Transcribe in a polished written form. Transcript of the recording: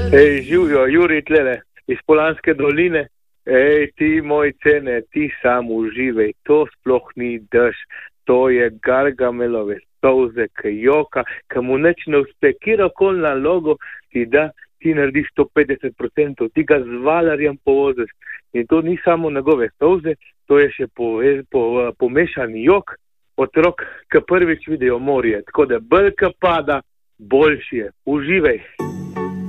Živijo, Juri tlele, iz Polanske doline. Ti moj cene, ti sam uživaj, to sploh ni dež, to je Gargamelove solze, ki joka, ki mu neč ne uspe, kjerokoli nalogo ti da, ti narediš 150%, ti ga z valarjem povoziš. In to ni samo njegove solze, to je še pomešan jok, otrok, ki prvič vidijo morje, tako da bolj, ki pada, boljši je. Uživaj.